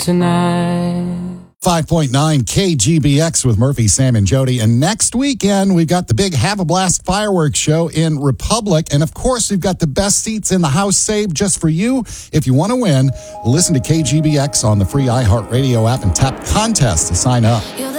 tonight. 5.9 KGBX with Murphy, Sam, and Jody. And next weekend, we've got the big Have a Blast fireworks show in Republic. And of course, we've got the best seats in the house saved just for you. If you want to win, listen to KGBX on the free iHeartRadio app and tap contest to sign up.